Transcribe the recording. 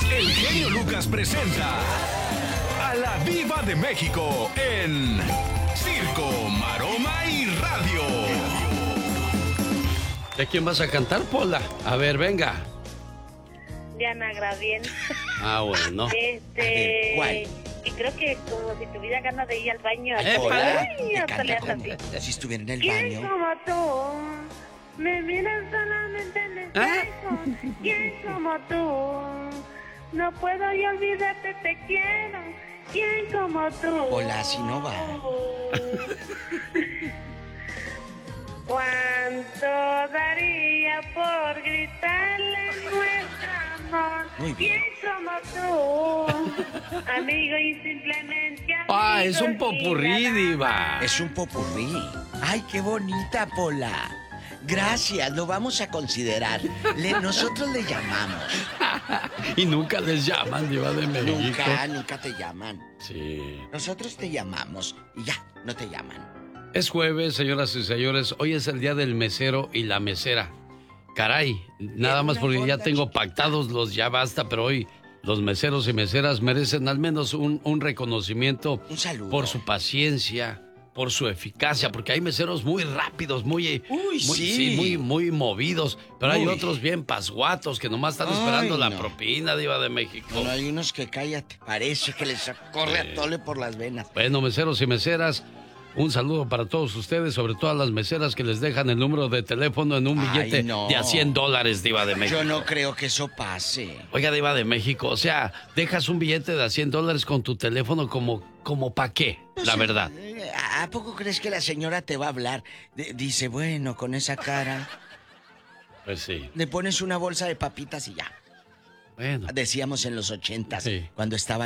El genio Lucas presenta a la Diva de México en Circo, Maroma y Radio. ¿De quién vas a cantar, Pola? A ver, venga. Diana Graviel. Ah, bueno. ¿Cuál? Y creo que como si tuviera ganas de ir al baño. Pola, Ay, hasta le hace así. si estuviera en el ¿Quién baño. como tú? Me miras solamente en el espejo. ¿Quién como tú? No puedo yo olvidarte, te quiero. ¿Quién como tú? Pola, así no va. ¿Cuánto daría por gritarle nuestro amor? Muy bien. ¿Quién como tú? Amigo y simplemente amigo. Ah, es un popurrí, Diva. Es un popurrí. Ay, qué bonita, Pola. Gracias, lo vamos a considerar. Nosotros le llamamos. Y nunca les llaman, Diva de México. Nunca te llaman. Sí. Nosotros te llamamos y ya, no te llaman. Es jueves, señoras y señores. Hoy es el día del mesero y la mesera. Caray, nada más porque ya tengo pactados los ya basta, pero hoy los meseros y meseras merecen al menos un reconocimiento. Un saludo. Por su paciencia, por su eficacia, porque hay meseros muy rápidos, muy movidos, pero hay otros bien pasguatos que nomás están esperando la propina, Diva de México. Bueno, hay unos que cállate, parece que les corre a tole por las venas. Bueno, meseros y meseras, un saludo para todos ustedes, sobre todo a las meseras que les dejan el número de teléfono en un billete de a $100, Diva de México. Yo no creo que eso pase. Oiga, Diva de México, o sea, dejas un billete de a $100 con tu teléfono como ¿pa' qué? La verdad. ¿A poco crees que la señora te va a hablar? Dice, bueno, con esa cara. Pues sí. Le pones una bolsa de papitas y ya. Bueno. Decíamos en los 80s, cuando estaba